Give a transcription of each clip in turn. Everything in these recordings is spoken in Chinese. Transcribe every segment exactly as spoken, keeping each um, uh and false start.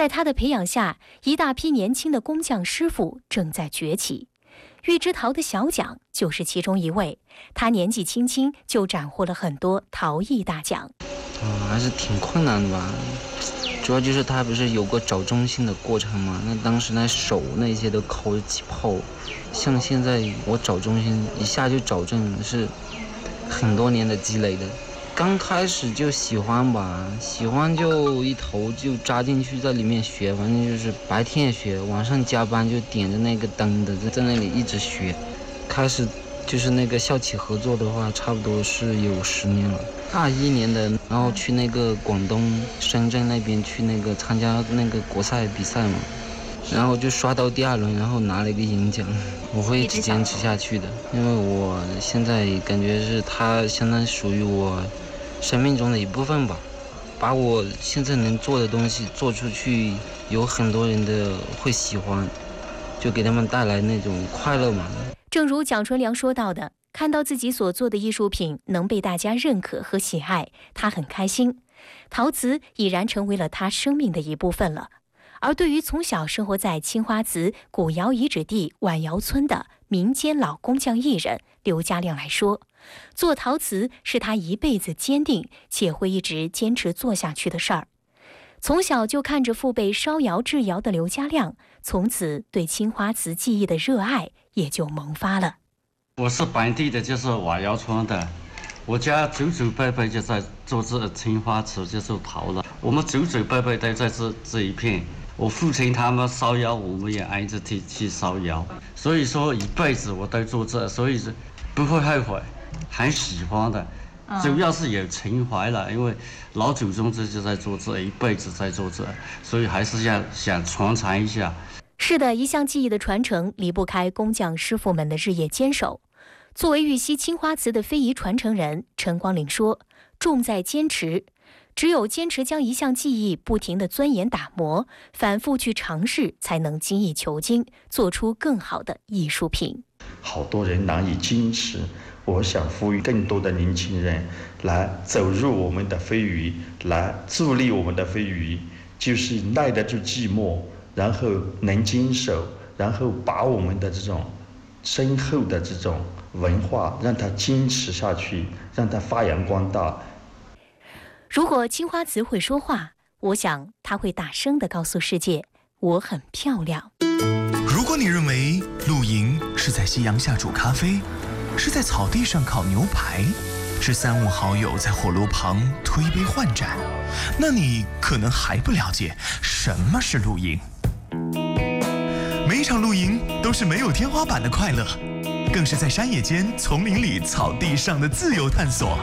在他的培养下，一大批年轻的工匠师傅正在崛起。玉之陶的小蒋就是其中一位，他年纪轻轻就斩获了很多陶艺大奖。 哦，还是挺困难的吧。主要就是他不是有过找中心的过程嘛，那当时那手那些都抠得起泡，像现在我找中心一下就找正，是很多年的积累的。刚开始就喜欢吧，喜欢就一头就扎进去在里面学，反正就是白天也学，晚上加班就点着那个灯的在那里一直学。开始就是那个校企合作的话，差不多是有十年了。二一年的，然后去那个广东深圳那边去那个参加那个国赛比赛嘛，然后就刷到第二轮，然后拿了一个银奖。我会一直坚持下去的，因为我现在感觉是它相当属于我生命中的一部分吧，把我现在能做的东西做出去，有很多人的会喜欢，就给他们带来那种快乐嘛。 正如蒋纯良说到的，看到自己所做的艺术品能被大家认可和喜爱，他很开心。陶瓷已然成为了他生命的一部分了。而对于从小生活在青花瓷古窑遗址地晚窑村的民间老工匠艺人刘家亮来说，做陶瓷是他一辈子坚定且会一直坚持做下去的事儿。从小就看着父辈烧窑制窑的刘家亮，从此对青花瓷技艺的热爱也就萌发了。 我是本地的，就是晚窑村的，我家祖祖辈辈就在做这青花瓷，就做陶了。我们祖祖辈辈都在这这一片。我父亲他们烧窑，我们也挨着去去烧窑，所以说一辈子我都做这，所以是不会后悔，很喜欢的。主要是有情怀了，因为老祖宗这就在做这，一辈子在做这，所以还是要想传承一下。 是的，一项技艺的传承离不开工匠师傅们的日夜坚守。作为玉溪青花瓷的非遗传承人，陈光林说，重在坚持，只有坚持将一项技艺不停地钻研打磨，反复去尝试，才能精益求精，做出更好的艺术品。 好多人难以坚持，我想呼吁更多的年轻人来走入我们的非遗，来助力我们的非遗，就是耐得住寂寞，然后能坚守，然后把我们的这种深厚的这种文化让它坚持下去，让它发扬光大。 如果青花瓷会说话，我想它会大声地告诉世界，我很漂亮。 如果你认为露营是在夕阳下煮咖啡，是在草地上烤牛排，是三五好友在火炉旁推杯换盏，那你可能还不了解什么是露营。每一场露营都是没有天花板的快乐，更是在山野间、丛林里、草地上的自由探索。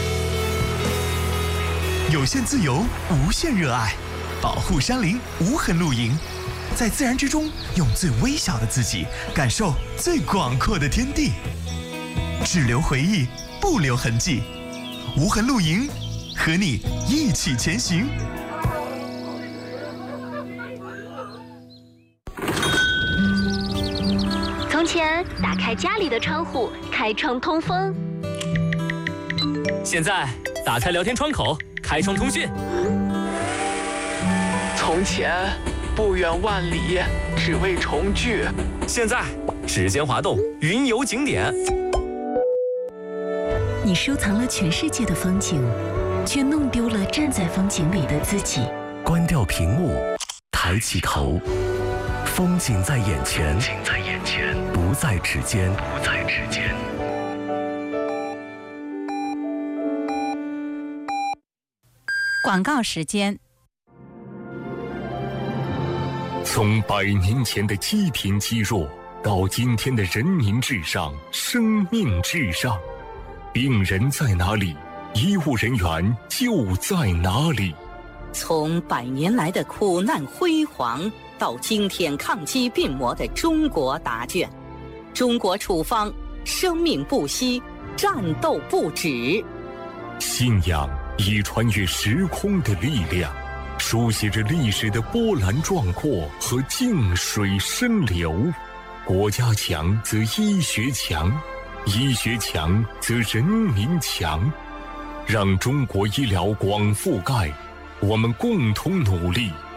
有限自由，无限热爱，保护山林，无痕露营，在自然之中，用最微小的自己感受最广阔的天地，只留回忆，不留痕迹。无痕露营，和你一起前行。 从前，打开家里的窗户，开窗通风。 现在，打开聊天窗口，开窗通讯。 从前，不远万里，只为重聚。 现在，指尖滑动，云游景点。 你收藏了全世界的风景，却弄丢了站在风景里的自己。 关掉屏幕，抬起头，风景在眼前，不在指尖，不在指尖。 广告时间。 从百年前的积贫积弱，到今天的人民至上、生命至上，病人在哪里，医务人员就在哪里。 从百年来的苦难辉煌，到今天抗击病魔的中国答卷。中国处方，生命不息，战斗不止。 信仰以穿越时空的力量，书写着历史的波澜壮阔和静水深流。国家强则医学强，医学强则人民强。让中国医疗广覆盖，我们共同努力，